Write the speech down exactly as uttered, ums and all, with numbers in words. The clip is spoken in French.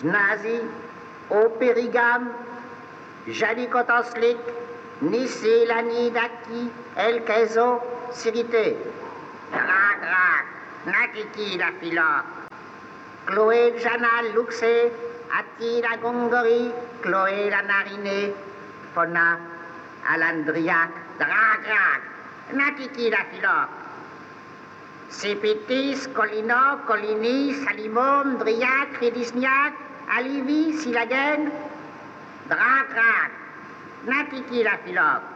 Znazi, au Périgame, Jalikotoslik, Nissé, Lani, Daki, El Kezo, Sirité. Drak, drak, Nakiki, la philo. Chloé, Jana, Luxé, Ati, la Gongori, Chloé, la Narinée, Fona, Alandriac, Drak, drak, Nakiki, la philo. Sipitis, Colino, Colini, Salimon, Driac, Ridisniac, Alivi, Silagen, Drak, drak, Nakiki, la philo.